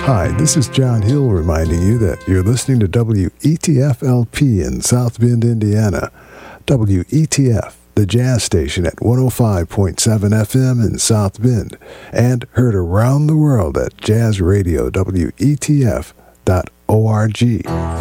Hi, this is John Hill reminding you that you're listening to WETF-LP in South Bend, Indiana. WETF, the jazz station at 105.7 FM in South Bend, and heard around the world at jazzradiowetf.org.